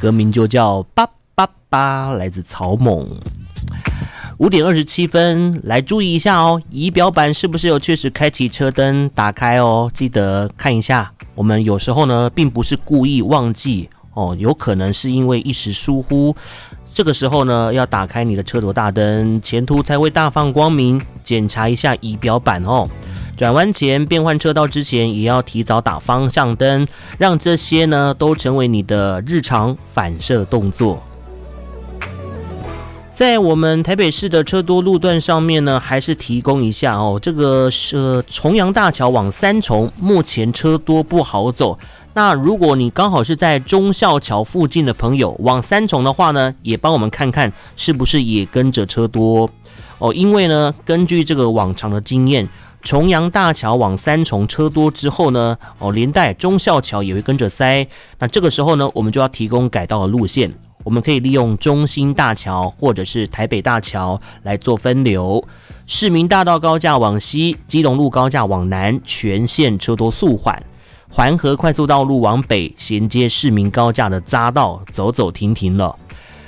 歌名就叫八八八，来自草蜢。5点27分，来注意一下哦，仪表板是不是有确实开启车灯打开哦？记得看一下。我们有时候呢，并不是故意忘记哦，有可能是因为一时疏忽。这个时候呢，要打开你的车头大灯，前途才会大放光明。检查一下仪表板哦。转弯前、变换车道之前，也要提早打方向灯，让这些呢都成为你的日常反射动作。在我们台北市的车多路段上面呢，还是提供一下哦。这个是重阳大桥往三重，目前车多不好走。那如果你刚好是在忠孝桥附近的朋友，往三重的话呢，也帮我们看看是不是也跟着车多哦。因为呢，根据这个往常的经验，重阳大桥往三重车多之后呢，连带忠孝桥也会跟着塞。那这个时候呢，我们就要提供改道的路线。我们可以利用中兴大桥或者是台北大桥来做分流。市民大道高架往西，基隆路高架往南，全线车多速缓。环河快速道路往北，衔接市民高架的匝道走走停停了。